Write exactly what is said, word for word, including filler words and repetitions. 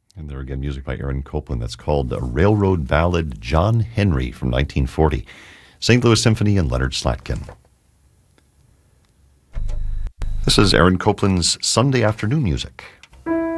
And there again, music by Aaron Copland. That's called a Railroad Ballad, John Henry from nineteen forty. Saint Louis Symphony and Leonard Slatkin. This is Aaron Copland's Sunday Afternoon Music.